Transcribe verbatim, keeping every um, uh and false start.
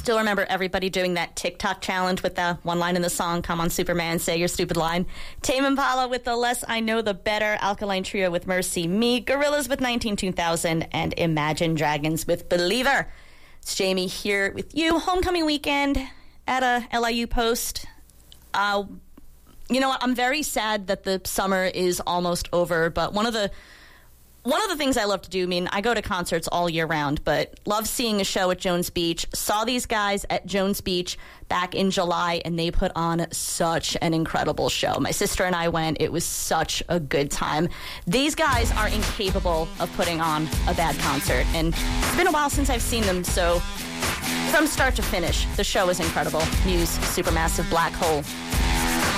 still remember everybody doing that TikTok challenge with the one line in the song, Come On Superman, Say Your Stupid Line. Tame Impala with The Less I Know The Better, Alkaline Trio with Mercy Me, Gorillaz with nineteen two thousand, and Imagine Dragons with Believer. It's Jamie here with you. Homecoming weekend at a L I U Post. Uh, you know what? I'm very sad that the summer is almost over, but one of the One of the things I love to do, I mean, I go to concerts all year round, but love seeing a show at Jones Beach. Saw these guys at Jones Beach back in July, and they put on such an incredible show. My sister and I went. It was such a good time. These guys are incapable of putting on a bad concert, and it's been a while since I've seen them, so from start to finish, the show is incredible. Muse, Supermassive Black Hole.